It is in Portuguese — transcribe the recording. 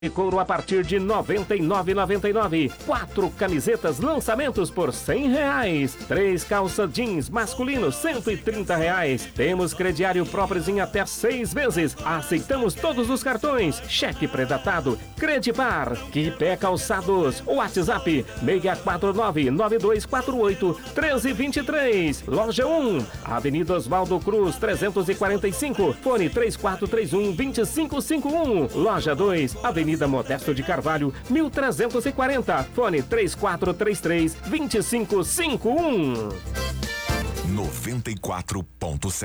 E couro a partir de R$ 99,99. 4 camisetas lançamentos por R$ 100. 3 calças jeans masculinos R$ 130. Temos crediário próprios em até 6 vezes. Aceitamos todos os cartões. Cheque predatado. Credipar. Quipé Calçados. WhatsApp 649-9248-1323. Loja 1. Avenida Oswaldo Cruz 345. Fone 3431-2551. Loja 2. Avenida Modesto de Carvalho, 1340. Fone 3433-2551. 94.7